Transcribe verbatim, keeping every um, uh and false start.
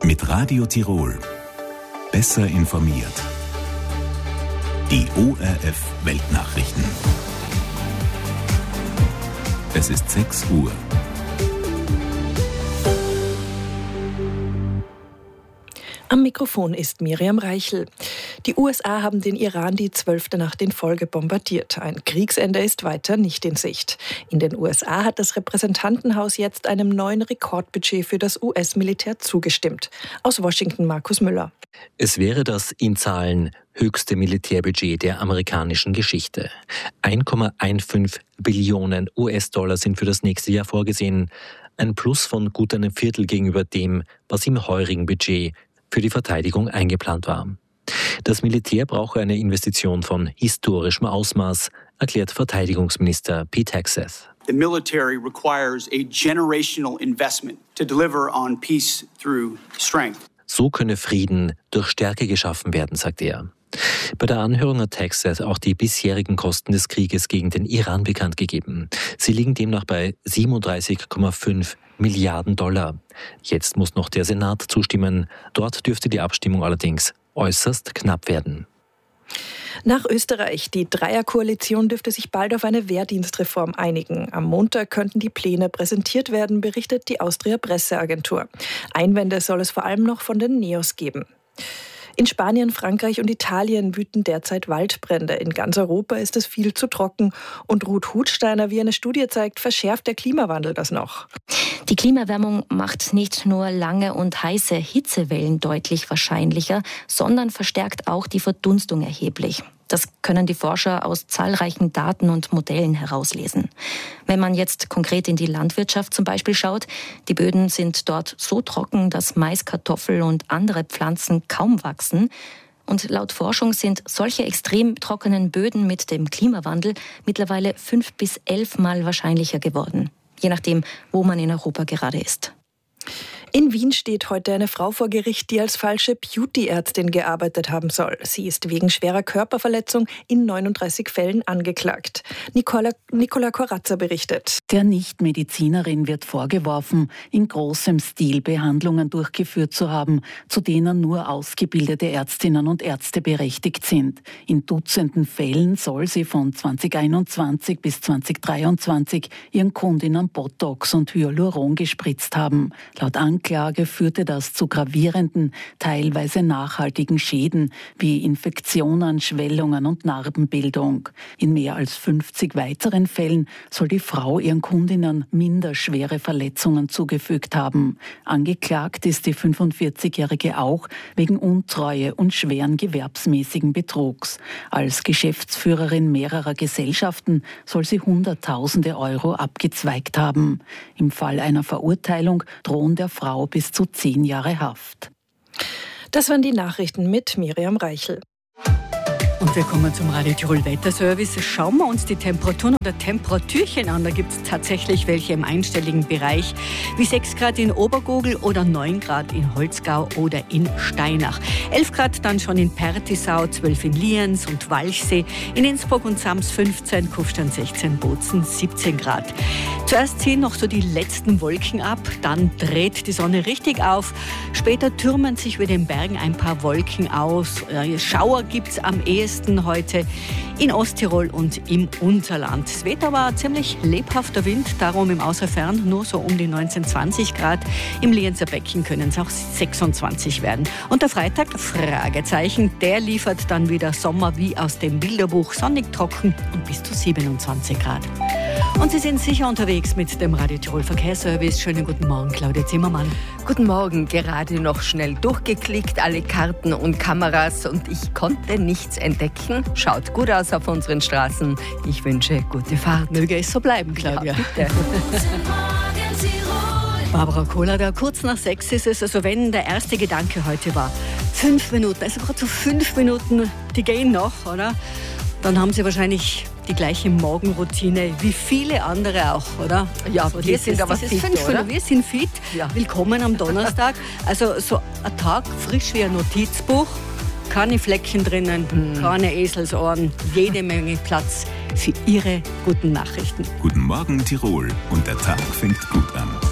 Mit Radio Tirol. Besser informiert. Die O R F Weltnachrichten. Es ist sechs Uhr. Am Mikrofon ist Miriam Reichel. Die U S A haben den Iran die zwölfte Nacht in Folge bombardiert. Ein Kriegsende ist weiter nicht in Sicht. In den U S A hat das Repräsentantenhaus jetzt einem neuen Rekordbudget für das U S-Militär zugestimmt. Aus Washington Markus Müller. Es wäre das in Zahlen höchste Militärbudget der amerikanischen Geschichte. eins Komma fünfzehn Billionen U S-Dollar sind für das nächste Jahr vorgesehen. Ein Plus von gut einem Viertel gegenüber dem, was im heurigen Budget für die Verteidigung eingeplant war. Das Militär brauche eine Investition von historischem Ausmaß, erklärt Verteidigungsminister Pete Hegseth. The military requires a generational investment to deliver on peace through strength. So könne Frieden durch Stärke geschaffen werden, sagt er. Bei der Anhörung hat Hegseth auch die bisherigen Kosten des Krieges gegen den Iran bekannt gegeben. Sie liegen demnach bei siebenunddreißig Komma fünf Milliarden Dollar. Jetzt muss noch der Senat zustimmen. Dort dürfte die Abstimmung allerdings äußerst knapp werden. Nach Österreich. Die Dreierkoalition dürfte sich bald auf eine Wehrdienstreform einigen. Am Montag könnten die Pläne präsentiert werden, berichtet die Austria Presseagentur. Einwände soll es vor allem noch von den Neos geben. In Spanien, Frankreich und Italien wüten derzeit Waldbrände. In ganz Europa ist es viel zu trocken. Und Ruth Hutsteiner, wie eine Studie zeigt, verschärft der Klimawandel das noch. Die Klimaerwärmung macht nicht nur lange und heiße Hitzewellen deutlich wahrscheinlicher, sondern verstärkt auch die Verdunstung erheblich. Das können die Forscher aus zahlreichen Daten und Modellen herauslesen. Wenn man jetzt konkret in die Landwirtschaft zum Beispiel schaut, die Böden sind dort so trocken, dass Mais, Kartoffel und andere Pflanzen kaum wachsen. Und laut Forschung sind solche extrem trockenen Böden mit dem Klimawandel mittlerweile fünf bis elf Mal wahrscheinlicher geworden. Je nachdem, wo man in Europa gerade ist. In Wien steht heute eine Frau vor Gericht, die als falsche Beauty-Ärztin gearbeitet haben soll. Sie ist wegen schwerer Körperverletzung in neununddreißig Fällen angeklagt. Nicola, Nicola Corazza berichtet. Der Nichtmedizinerin wird vorgeworfen, in großem Stil Behandlungen durchgeführt zu haben, zu denen nur ausgebildete Ärztinnen und Ärzte berechtigt sind. In Dutzenden Fällen soll sie von zweitausendeinundzwanzig bis zweitausenddreiundzwanzig ihren Kundinnen Botox und Hyaluron gespritzt haben. Laut Anklage führte das zu gravierenden, teilweise nachhaltigen Schäden wie Infektionen, Schwellungen und Narbenbildung. In mehr als fünfzig weiteren Fällen soll die Frau ihren Kundinnen minder schwere Verletzungen zugefügt haben. Angeklagt ist die fünfundvierzigjährige auch wegen Untreue und schweren gewerbsmäßigen Betrugs. Als Geschäftsführerin mehrerer Gesellschaften soll sie Hunderttausende Euro abgezweigt haben. Im Fall einer Verurteilung drohen der Frau bis zu zehn Jahre Haft. Das waren die Nachrichten mit Miriam Reichel. Und wir kommen zum Radio Tirol Wetterservice. Schauen wir uns die Temperaturen oder Temperatürchen an. Da gibt es tatsächlich welche im einstelligen Bereich, wie sechs Grad in Obergogel oder neun Grad in Holzgau oder in Steinach. elf Grad dann schon in Pertisau, zwölf in Lienz und Walchsee, in Innsbruck und Sams fünfzehn, Kufstein sechzehn, Bozen siebzehn Grad. Zuerst ziehen noch so die letzten Wolken ab, dann dreht die Sonne richtig auf. Später türmen sich über den Bergen ein paar Wolken aus. Schauer gibt es am ehesten heute in Osttirol und im Unterland. Das Wetter war ziemlich lebhafter Wind, darum im Außerfern nur so um die neunzehn, zwanzig Grad. Im Lienzer Becken können es auch sechsundzwanzig werden. Und der Freitag, Fragezeichen, der liefert dann wieder Sommer wie aus dem Bilderbuch, sonnig, trocken und bis zu siebenundzwanzig Grad. Und Sie sind sicher unterwegs mit dem Radio Tirol Verkehrsservice. Schönen guten Morgen, Claudia Zimmermann. Guten Morgen, gerade noch schnell durchgeklickt, alle Karten und Kameras und ich konnte nichts entdecken. Schaut gut aus auf unseren Straßen. Ich wünsche gute Fahrt. Möge es so bleiben, Claudia. Ja, bitte. Barbara Kohler, da kurz nach sechs ist es, also wenn der erste Gedanke heute war, fünf Minuten, also gerade so fünf Minuten, die gehen noch, oder? Dann haben Sie wahrscheinlich die gleiche Morgenroutine wie viele andere auch, oder? Ja, aber so wir sind aber fit, fünf, oder? Wir sind fit. Ja. Willkommen am Donnerstag. Also so ein Tag frisch wie ein Notizbuch, keine Fleckchen drinnen, hm. keine Eselsohren, jede Menge Platz für Ihre guten Nachrichten. Guten Morgen Tirol und der Tag fängt gut an.